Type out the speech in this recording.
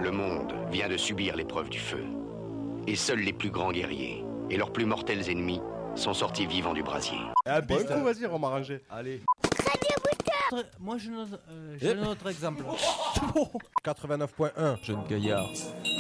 Le monde vient de subir l'épreuve du feu. Et seuls les plus grands guerriers et leurs plus mortels ennemis sont sortis vivants du brasier. Bon, du coup, vas-y, on m'a rangé. Allez. Moi, j'ai un autre exemple. 89.1. Jeune gaillard.